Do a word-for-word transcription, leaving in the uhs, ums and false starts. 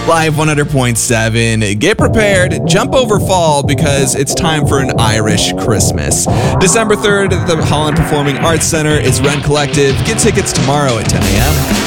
Live one hundred point seven. Get prepared, jump over fall, because it's time for an Irish Christmas. December third at the Holland Performing Arts Center is Rent Collective. Get tickets tomorrow at ten a.m.